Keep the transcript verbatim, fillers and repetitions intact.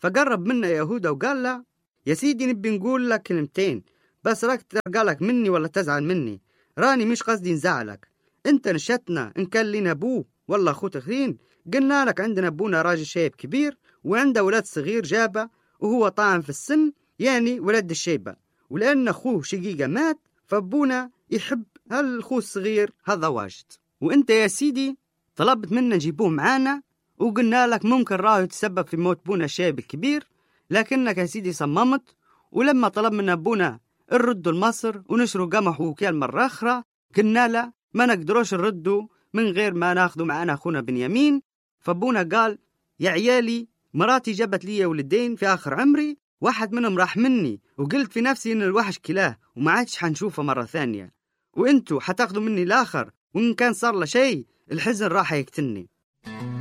فقرب منا يهوذا وقال له: يا سيدي نبي نقول لك كلمتين، بس راك ترقالك مني ولا تزعل مني؟ راني مش قصدي نزعلك. انت نشتنا ان كان لنا ابوه والله اخوه تخين، قلنا لك عندنا ابونا راجل شيب كبير وعنده ولد صغير جابه وهو طاعن في السن، يعني ولد الشيبة، ولأن أخوه شقيقة مات فابونا يحب هالأخوه الصغير هذا واجد. وانت يا سيدي طلبت منا نجيبوه معانا وقلنا لك ممكن راه يتسبب في موت بونا الشيب الكبير، لكنك يا سيدي صممت، ولما طلب من أبونا نردوا لمصر ونشروا قمح وكيل مرة أخرى قلنا له ما نقدروش نردوا من غير ما ناخذوا معنا أخونا بنيامين. فابونا قال: يا عيالي مراتي جابت لي ولدين في آخر عمري، واحد منهم راح مني وقلت في نفسي إن الوحش كلاه وما عادش حنشوفه مرة ثانية، وإنتوا حتاخذوا مني الآخر، وإن كان صار له شيء الحزن راح يقتلني.